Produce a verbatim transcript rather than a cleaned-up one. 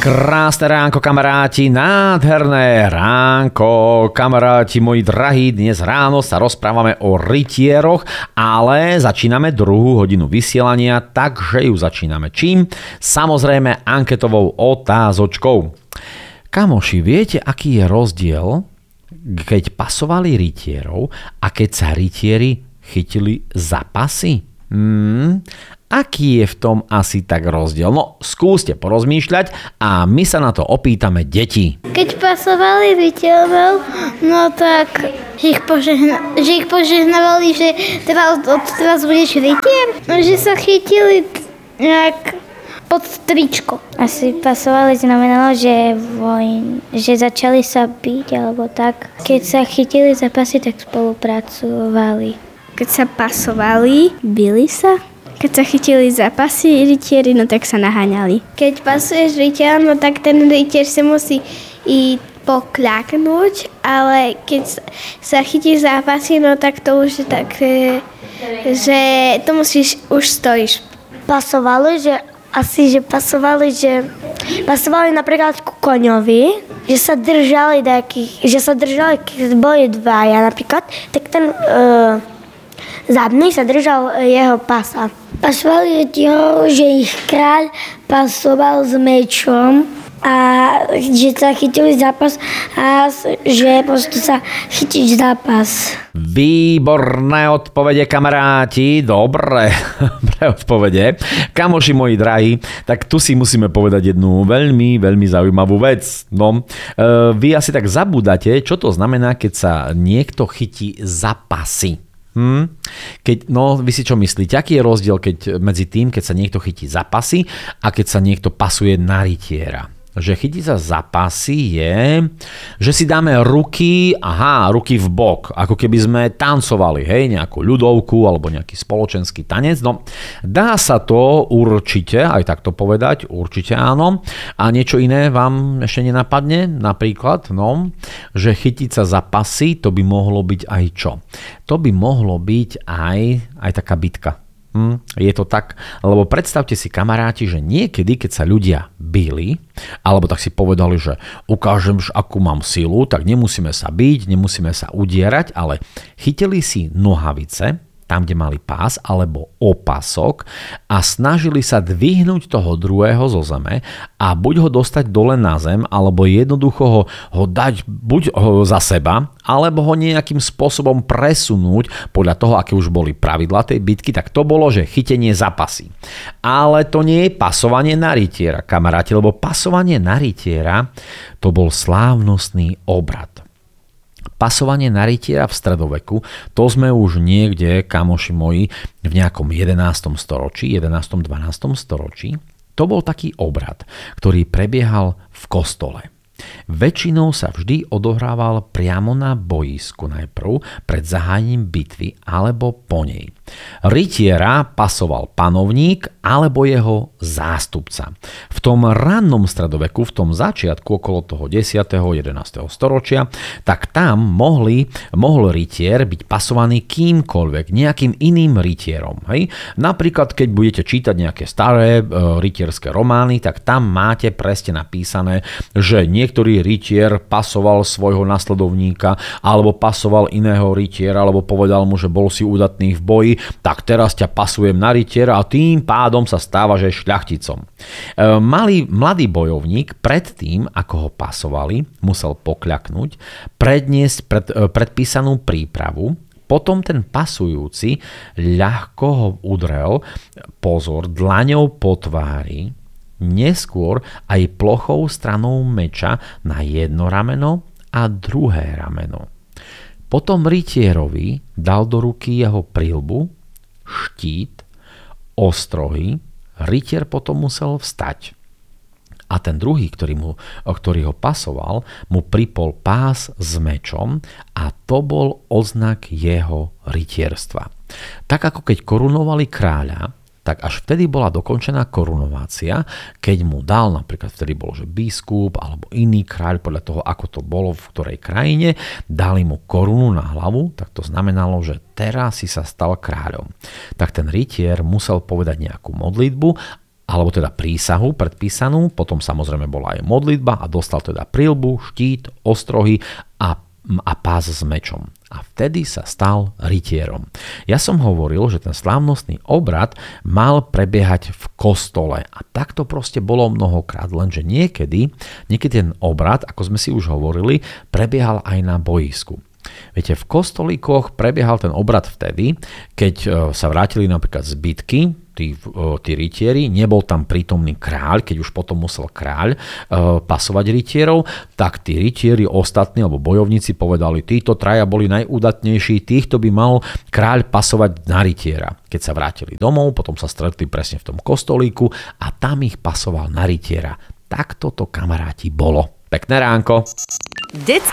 Krásne ránko, kamaráti, nádherné ránko, kamaráti moji drahí. Dnes ráno sa rozprávame o rytieroch, ale začíname druhú hodinu vysielania, takže ju začíname čím? Samozrejme anketovou otázočkou. Kamoši, viete, aký je rozdiel, keď pasovali rytierov a keď sa rytieri chytili za pasy? Hmm... Aký je v tom asi tak rozdiel? No, skúste porozmýšľať a my sa na to opýtame deti. Keď pasovali rytierov, no tak že ich, požehna, že ich požehnávali, že teraz, od teraz budeš rytier. No, že sa chytili nejak pod tričko. Asi pasovali znamenalo, že, vojn, že začali sa byť alebo tak. Keď sa chytili za pasy, tak spolupracovali. Keď sa pasovali, bili sa. Keď sa chytili za pasy rytieri, no tak sa naháňali. Keď pasuješ rytiera, no tak ten rytier sa musí i pokľaknúť, ale keď sa chytíš za pasy, no tak to už je tak, že to musíš, už stojíš. Pasovali, že asi, že pasovali, že pasovali napríklad ku koňovi, že sa držali takých, že sa držali, keď boli dvaja napríklad, tak ten uh, zadný sa držal jeho pasa. Pasovali tieho, že ich kráľ pasoval s mečom a že sa chytili za pas a že prosto sa chytiť za pas. Výborné odpovede, kamaráti. Dobre, dobré odpovede. Kamoši moji drahí, tak tu si musíme povedať jednu veľmi, veľmi zaujímavú vec. No, e, vy asi tak zabúdate, čo to znamená, keď sa niekto chytí za pasy. Hmm. Keď, no, vy si čo myslíte? Aký je rozdiel keď, medzi tým, keď sa niekto chytí za pasy a keď sa niekto pasuje na rytiera? Že chytí sa za pasy je, že si dáme ruky, aha, ruky v bok, ako keby sme tancovali, hej, nejakú ľudovku alebo nejaký spoločenský tanec. No, dá sa to určite, aj takto povedať, určite áno. A niečo iné vám ešte nenapadne? Napríklad, no, že chytiť sa za pasy, to by mohlo byť aj čo? To by mohlo byť aj, aj taká bitka. Hm, je to tak, lebo predstavte si, kamaráti, že niekedy, keď sa ľudia bili, alebo tak si povedali, že ukážem, akú mám silu, tak nemusíme sa biť, nemusíme sa udierať, ale chytili si nohavice, tam, kde mali pás alebo opasok a snažili sa dvihnúť toho druhého zo zeme a buď ho dostať dole na zem, alebo jednoducho ho, ho dať buď ho za seba, alebo ho nejakým spôsobom presunúť podľa toho, aké už boli pravidlá tej bitky, tak to bolo, že chytenie za pasy. Ale to nie je pasovanie na rytiera, kamaráti, lebo pasovanie na rytiera to bol slávnostný obrad. Pasovanie na rytiera v stredoveku, to sme už niekde, kamoši moji, v nejakom jedenástom storočí, jedenástom dvanástom storočí. To bol taký obrad, ktorý prebiehal v kostole. Väčšinou sa vždy odohrával priamo na boisku najprv pred zahájením bitvy alebo po nej. Rytiera pasoval panovník alebo jeho zástupca. V tom rannom stredoveku, v tom začiatku okolo toho desiateho jedenásteho storočia, tak tam mohli, mohol rytier byť pasovaný kýmkoľvek, nejakým iným rytierom. Hej? Napríklad, keď budete čítať nejaké staré e, rytierské romány, tak tam máte presne napísané, že niektorý rytier pasoval svojho nasledovníka alebo pasoval iného rytiera alebo povedal mu, že bol si údatný v boji, tak teraz ťa pasujem na rytiera a tým pádom sa stáva, že je šľachticom. E, malý, mladý bojovník predtým, ako ho pasovali, musel pokľaknúť, predniesť pred, e, predpísanú prípravu, potom ten pasujúci ľahko ho udrel, pozor, dlaňou po tvári, neskôr aj plochou stranou meča na jedno rameno a druhé rameno. Potom rytierovi dal do ruky jeho prilbu, štít, ostrohy, rytier potom musel vstať. A ten druhý, ktorý, mu, ktorý ho pasoval, mu pripol pás s mečom a to bol odznak jeho rytierstva. Tak ako keď korunovali kráľa, tak až vtedy bola dokončená korunovácia, keď mu dal, napríklad vtedy bol, že biskup alebo iný kráľ, podľa toho, ako to bolo v ktorej krajine, dali mu korunu na hlavu, tak to znamenalo, že teraz si sa stal kráľom. Tak ten rytier musel povedať nejakú modlitbu alebo teda prísahu predpísanú, potom samozrejme bola aj modlitba a dostal teda prilbu, štít, ostrohy a, a pás s mečom. A vtedy sa stal rytierom. Ja som hovoril, že ten slávnostný obrad mal prebiehať v kostole. A tak to proste bolo mnohokrát, lenže niekedy, niekedy ten obrad, ako sme si už hovorili, prebiehal aj na boisku. Viete, v kostolíkoch prebiehal ten obrad vtedy, keď sa vrátili napríklad z bitky, tí, tí rytieri, nebol tam prítomný kráľ, keď už potom musel kráľ pasovať rytierov, tak tí rytieri ostatní, alebo bojovníci povedali, títo traja boli najúdatnejší, týchto by mal kráľ pasovať na rytiera. Keď sa vrátili domov, potom sa stretli presne v tom kostolíku a tam ich pasoval na rytiera. Tak toto, kamaráti, bolo. Pekné ránko. Detský